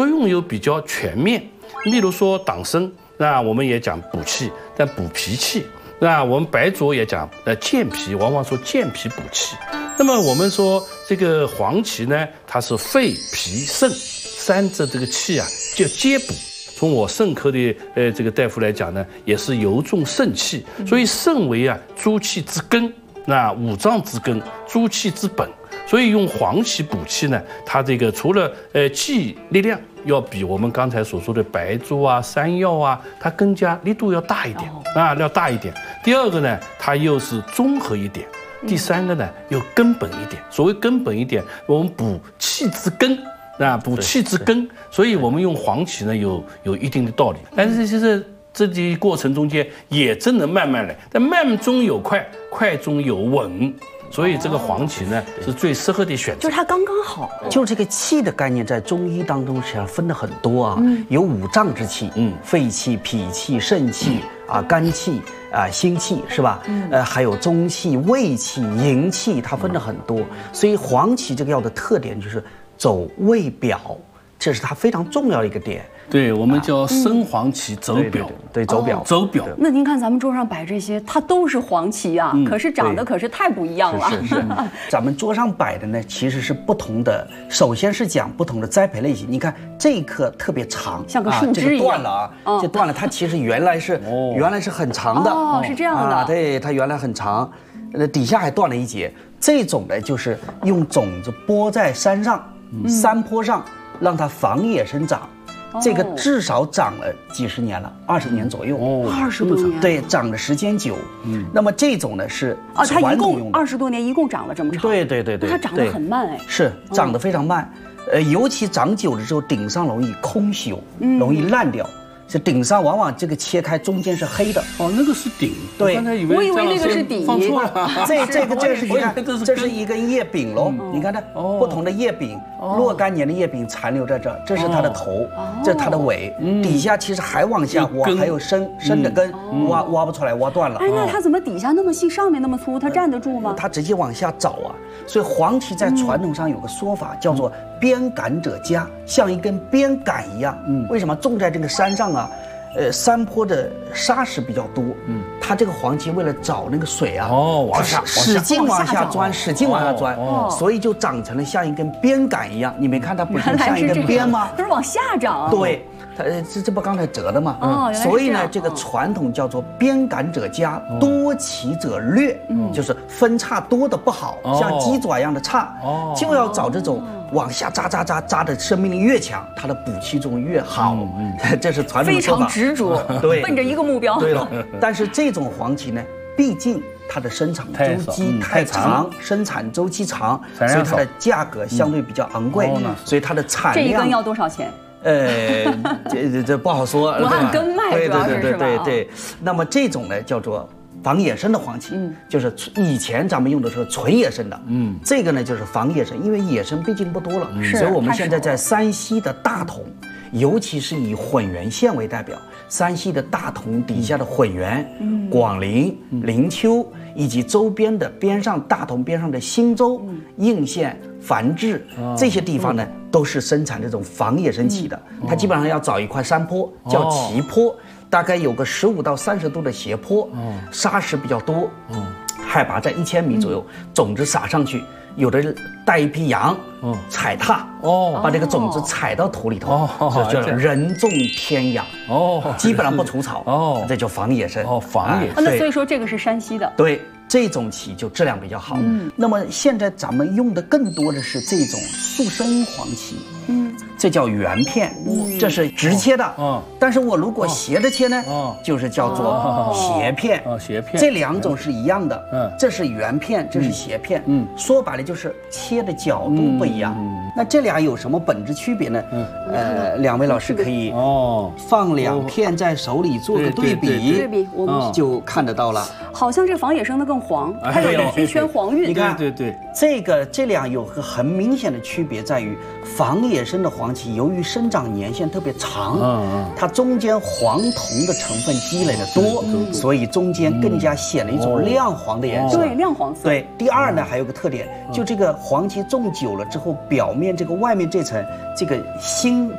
作用又比较全面。例如说党参，那我们也讲补气，但补脾气。那我们白术也讲健脾，往往说健脾补气。那么我们说这个黄芪呢，它是肺脾肾三者这个气啊，就皆补。从我肾科的这个大夫来讲呢，也是尤重肾气，所以肾为啊诸气之根，那五脏之根，诸气之本。所以用黄芪补气呢，它这个除了气力量要比我们刚才所说的白术啊、山药啊，它更加力度要大一点啊，要大一点。第二个呢，它又是综合一点。第三个呢，又根本一点。所谓根本一点，我们补气之根。补气之根，所以我们用黄芪呢有一定的道理，但是其实这过程中间也真的慢慢来，但慢中有快，快中有稳，所以这个黄芪呢是最适合的选择， 就是它刚刚好。 就这个气的概念，在中医当中实际上分得很多啊，有五脏之气，肺气、脾气、肾气啊、肝气啊、心气是吧？还有中气、胃气、营气，它分得很多。所以黄芪这个药的特点就是走胃表，这是它非常重要的一个点。 对，我们叫生黄芪走表， 对，走表， 走表。 那您看咱们桌上摆这些，它都是黄芪啊，可是长得可是太不一样了。 是，咱们桌上摆的呢，其实是不同的。首先是讲不同的栽培类型。你看这一棵特别长， 像个树枝一样， 这个断了啊，这断了。它其实原来是很长的， 哦，是这样的。 对，它原来很长，底下还断了一截。这种呢，就是用种子播在山上。山坡上让它房野生长，这个至少长了几十年了，20年左右 ，20多年， 对，长的时间久。那么这种呢是它一共20多年，一共长了这么长。 对， 它长得很慢哎， 是长得非常慢，尤其长久了之后，顶上容易空朽，容易烂掉。这顶上往往这个切开中间是黑的那个是顶， 对， 我以为那个是底， 放错了。 这个是你看，这是一根叶柄喽，你看它不同的叶柄，若干年的叶柄残留在这，这是它的头，这是它的尾，底下其实还往下挖，还有深的根，挖不出来，挖断了。 哎，那它怎么底下那么细，上面那么粗，它站得住吗？ 它直接往下找啊。所以黄芪在传统上有个说法叫做鞭杆者佳，像一根鞭杆一样。为什么种在这个山上啊？山坡的沙石比较多，它这个黄芪为了找那个水啊，使劲往下钻，使劲往下钻，所以就长成了像一根鞭杆一样。你没看它不是像一根鞭吗？ 它是往下长。 对，它这不刚才折的吗？所以呢，这个传统叫做鞭杆者佳，多奇者劣，就是分叉多的不好，像鸡爪一样的差，就要找这种往下扎的生命力越强，它的补气作用越好。这是传统的说法。 非常执着， 对， 奔着一个目标。 对了，但是这种黄芪呢，毕竟它的生长周期太长，生产周期长，所以它的价格相对比较昂贵，所以它的产量。 这一根要多少钱？ 这不好说。 我按根卖，主要是对。那么这种呢，叫做防野生的黄芪，就是以前咱们用的是纯野生的，这个呢就是防野生，因为野生毕竟不多了，所以我们现在在山西的大同，尤其是以混元县为代表，山西的大同底下的混元、广陵、灵丘以及周边的大同边上的新州、应县、繁治这些地方呢，都是生产这种防野生芪的。它基本上要找一块山坡，叫芪坡，大概有个15到30度的斜坡，沙石比较多，海拔在1000米左右，种子撒上去。有的带一匹羊，踩踏，把这个种子踩到土里头，就叫人种天养，基本上不除草，这叫防野生， 防野生。 那所以说这个是山西的， 对，这种芪就质量比较好。那么现在咱们用的更多的是这种速生黄芪，这叫圆片，这是直切的，但是我如果斜着切呢，就是叫做斜片， 斜片， 这两种是一样的，这是圆片，这是斜片，说白了就是切的角度不一样。那这俩有什么本质区别呢？两位老师可以放2片在手里做个对比，我们就看得到了。 好像这防野生的更黄，它有一圈黄晕。 你看， 对， 这俩有个很明显的区别在于，防野生的黄芪由于生长年限特别长，它中间黄酮的成分积累的多，所以中间更加显了一种亮黄的颜色。 对，亮黄色。 对，第二呢，还有个特点，就这个黄芪种久了之后，表面这个外面这层这个心